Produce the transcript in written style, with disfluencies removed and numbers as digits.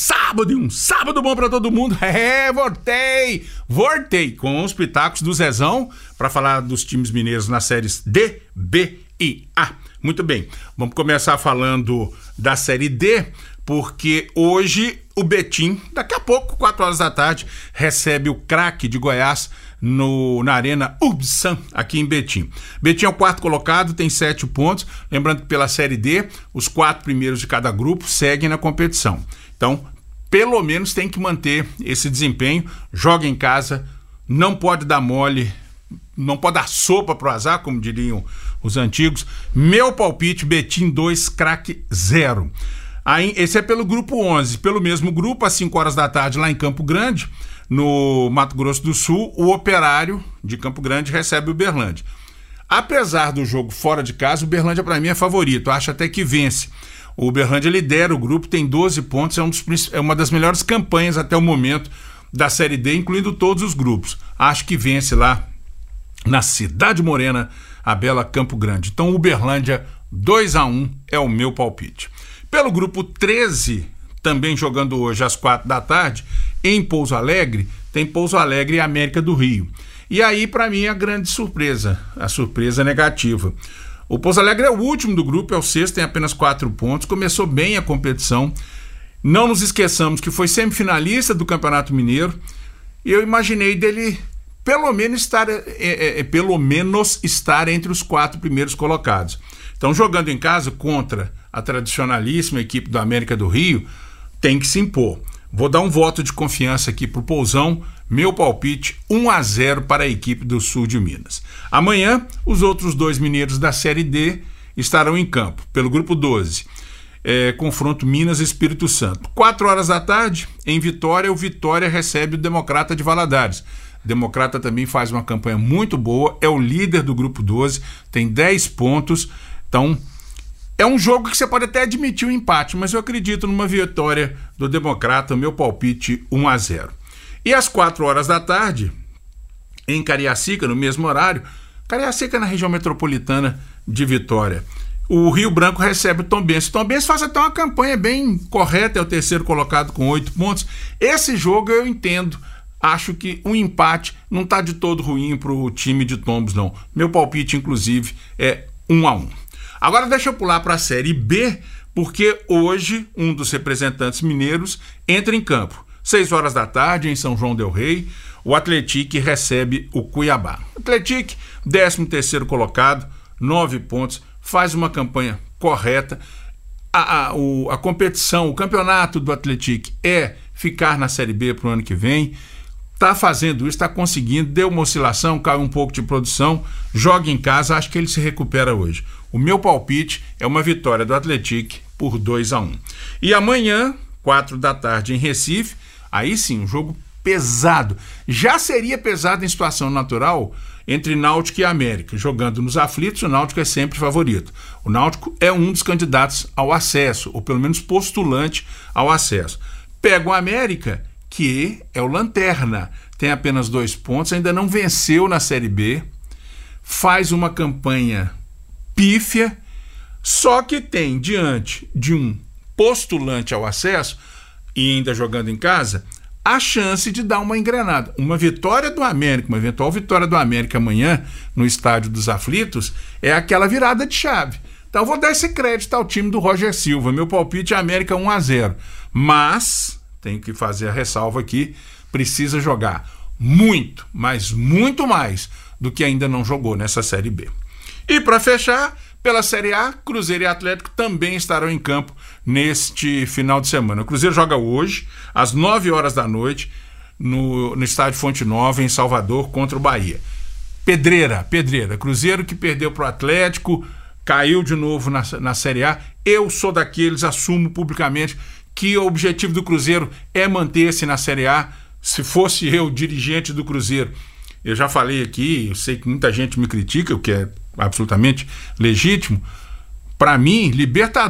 sábado e um sábado bom pra todo mundo. Voltei com os pitacos do Zezão pra falar dos times mineiros nas séries D, B e A. Muito bem, vamos começar falando da série D, porque hoje o Betim, daqui a pouco, 4 horas da tarde, recebe o Craque de Goiás na Arena Urbsan, aqui em Betim. Betim é o quarto colocado, tem 7 pontos. Lembrando que pela série D, os 4 primeiros de cada grupo seguem na competição. Então, pelo menos tem que manter esse desempenho. Joga em casa, não pode dar mole, não pode dar sopa pro azar, como diriam os antigos. Meu palpite, Betim 2, Craque 0. Aí, esse é pelo grupo 11. Pelo mesmo grupo, às 5 horas da tarde, lá em Campo Grande, no Mato Grosso do Sul, o Operário de Campo Grande recebe o Uberlândia. Apesar do jogo fora de casa, o Uberlândia para mim é favorito, acho até que vence. O Uberlândia lidera o grupo, tem 12 pontos, é uma das melhores campanhas até o momento da Série D, incluindo todos os grupos. Acho que vence lá na Cidade Morena, a bela Campo Grande. Então o Uberlândia 2-1 é o meu palpite. Pelo grupo 13, também jogando hoje às 4 da tarde, em Pouso Alegre, tem Pouso Alegre e América do Rio. E aí, para mim, a grande surpresa, a surpresa negativa. O Pouso Alegre é o último do grupo, é o sexto, tem apenas 4 pontos, começou bem a competição. Não nos esqueçamos que foi semifinalista do Campeonato Mineiro, e eu imaginei dele pelo menos estar entre os 4 primeiros colocados. Então, jogando em casa contra a tradicionalíssima equipe do América do Rio, tem que se impor. Vou dar um voto de confiança aqui pro Pousão, meu palpite 1-0 para a equipe do Sul de Minas. Amanhã, os outros 2 mineiros da Série D estarão em campo, pelo grupo 12. Confronto Minas e Espírito Santo. 4 horas da tarde, em Vitória, o Vitória recebe o Democrata de Valadares. O Democrata também faz uma campanha muito boa, é o líder do grupo 12, tem 10 pontos, então é um jogo que você pode até admitir o empate, mas eu acredito numa vitória do Democrata, meu palpite 1-0. E às 4 horas da tarde, em Cariacica, no mesmo horário, Cariacica na região metropolitana de Vitória, o Rio Branco recebe o Tombense. O Tombense faz até uma campanha bem correta, é o terceiro colocado com 8 pontos. Esse jogo eu entendo, acho que um empate não está de todo ruim para o time de Tombos, não. Meu palpite, inclusive, é 1-1. Agora deixa eu pular para a Série B, porque hoje um dos representantes mineiros entra em campo. 6 horas da tarde, em São João del Rei, o Atlético recebe o Cuiabá. Atlético, 13º colocado, 9 pontos, faz uma campanha correta. A competição, o campeonato do Atlético é ficar na Série B para o ano que vem. Está fazendo isso, está conseguindo, deu uma oscilação, caiu um pouco de produção, joga em casa, acho que ele se recupera hoje. O meu palpite é uma vitória do Atlético por 2-1. E amanhã, 4 da tarde em Recife, aí sim, um jogo pesado. Já seria pesado em situação natural entre Náutico e América. Jogando nos aflitos, o Náutico é sempre favorito. O Náutico é um dos candidatos ao acesso, ou pelo menos postulante ao acesso. Pega o América, que é o lanterna, tem apenas 2 pontos, ainda não venceu na Série B, faz uma campanha pífia, só que tem diante de um postulante ao acesso, e ainda jogando em casa, a chance de dar uma engrenada. Uma vitória do América, uma eventual vitória do América amanhã, no Estádio dos Aflitos, é aquela virada de chave. Então eu vou dar esse crédito ao time do Roger Silva, meu palpite é América 1-0, mas tenho que fazer a ressalva aqui, precisa jogar muito, mas muito mais do que ainda não jogou nessa Série B. E para fechar, pela Série A, Cruzeiro e Atlético também estarão em campo neste final de semana. O Cruzeiro joga hoje, às 9 horas da noite, no estádio Fonte Nova, em Salvador, contra o Bahia. Pedreira. Cruzeiro que perdeu para o Atlético, caiu de novo na Série A. Eu sou daqueles, assumo publicamente, que o objetivo do Cruzeiro é manter-se na Série A. Se fosse eu, dirigente do Cruzeiro, eu já falei aqui, eu sei que muita gente me critica, o que é absolutamente legítimo. Para mim, Libertadores